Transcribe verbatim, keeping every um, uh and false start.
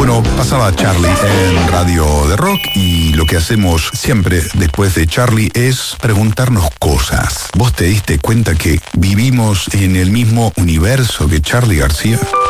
Bueno, pasaba Charlie en Radio de Rock y lo que hacemos siempre después de Charlie es preguntarnos cosas. ¿Vos te diste cuenta que vivimos en el mismo universo que Charly García?